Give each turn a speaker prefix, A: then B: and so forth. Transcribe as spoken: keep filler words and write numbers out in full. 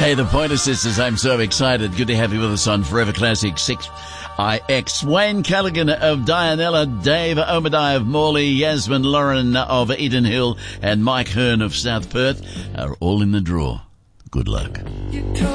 A: Hey, the Pointer Sisters, I'm so excited. Good to have you with us on Forever Classic six I X. Wayne Callaghan of Dianella, Dave Omadiah of Morley, Yasmin Lauren of Eden Hill, and Mike Hearn of South Perth are all in the draw. Good luck.